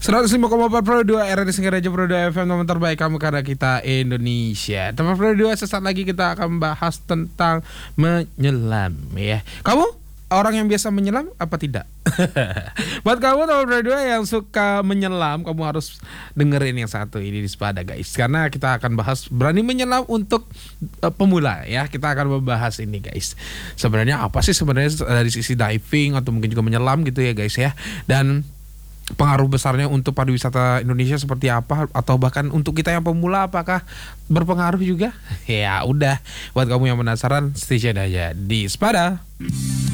105,4 Pro 2 RRI Singaraja Pro 2 FM, teman terbaik kamu karena kita Indonesia. Teman Pro 2, sesaat lagi kita akan bahas tentang menyelam ya. Kamu orang yang biasa menyelam apa tidak? Buat kamu teman Pro 2 yang suka menyelam, kamu harus dengerin yang satu ini di Sepada guys. Karena kita akan bahas berani menyelam untuk pemula ya. Kita akan membahas ini guys. Sebenarnya apa sih sebenarnya dari sisi diving atau mungkin juga menyelam gitu ya guys ya. Dan pengaruh besarnya untuk pariwisata Indonesia seperti apa, atau bahkan untuk kita yang pemula apakah berpengaruh juga? Ya udah, buat kamu yang penasaran, stay tune aja di Sepada.